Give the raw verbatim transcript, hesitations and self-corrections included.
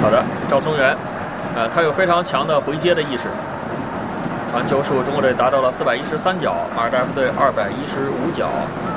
好的，赵松元，呃，他有非常强的回接的意识。传球数，中国队达到了四百一十三脚，马尔代夫队二百一十五脚。